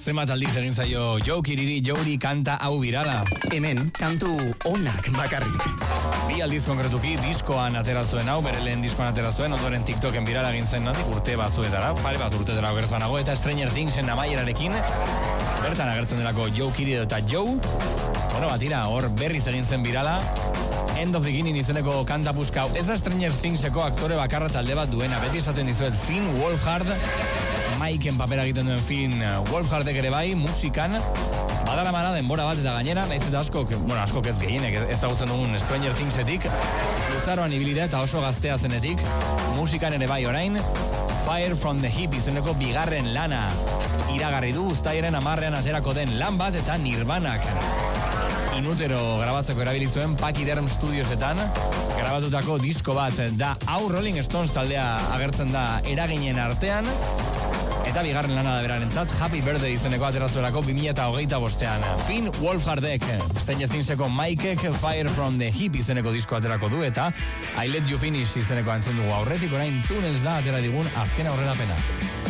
Zenbat aldiz egin zaio Jouri kanta hau virala. Hemen, kantu onak bakarrik. Bi aldiz konkretuki diskoan atera zuen hau, bere lehen diskoan atera zuen, ondoren TikToken virala egin zen nandik urte batzuetara, pare bat urtetara okerzanago, eta Stranger Thingsen amaierarekin, bertan agertzen delako Joe eta Joe, batira, hor berriz egin zen virala, End of Beginning izeneko kanta puskau. Ez da Stranger Thingseko aktore bakarra talde bat duena, beti esaten dizuet Finn Wolfhard, Mikeen papera egiten duen Finn Wolfhardek ere bai, musikan, badara mana denbora bat eta gainera, nahiz eta askok ez gehienek ezagutzen dugun Stranger Thingsetik, luzaroan ibilida eta oso gaztea zenetik, musikan ere bai orain, Fire from the Hip izeneko bigarren lana iragarri du, uztailaren 10ean aterako den lan bat eta Nirvanak inutero grabatzeko erabili zuen Pachyderm Studiosetan grabatutako disko bat da hau. Rolling Stones taldea agertzen da eraginen artean, eta bigarren lana da berarentzat, Happy Birthday izeneko aterazuelako 2025an. Finn Wolfhardek, Stranger Thingseko Mikek Fire from the Hip izeneko disko aterako du, eta I Let You Finish izeneko antzun dugu aurretik, orain Tunnels da atera digun azken aurrerapena.